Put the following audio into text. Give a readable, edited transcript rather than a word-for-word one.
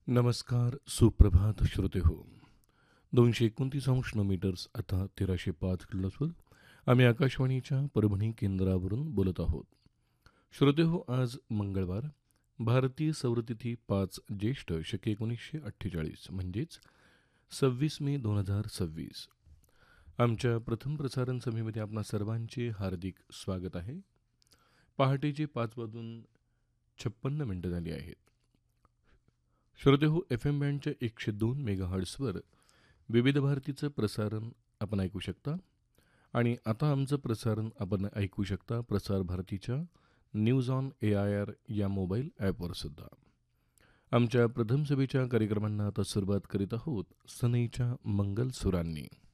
नमस्कार, सुप्रभात श्रोते हो. 229 मीटर्स आता 1305 किलोहर्ट्झवर आम्ही आकाशवाणीच्या परभणी केंद्रावरून बोलत आहोत. श्रोते हो, आज मंगळवार, भारतीय सौरतिथी 5 ज्येष्ठ शके 1948 म्हणजेच 26 मे 2026. आमच्या प्रथम प्रसारण सभेमध्ये आपणा सर्वांचे हार्दिक स्वागत आहे. पहाटेचे 5 वाजून 56 मिनिटं झाली आहेत. श्रोते हो, FM बँडच्या 102 मेगाहर्ट्सवर विविध भारतीचं प्रसारण आपण ऐकू शकता. आणि आता आमचं प्रसारण आपण ऐकू शकता प्रसार भारतीच्या न्यूज ऑन AIR या मोबाईल ॲपवर सुद्धा. आमच्या प्रथम सभेच्या कार्यक्रमांना आता सुरुवात करीत आहोत सनईच्या मंगल सुरांनी.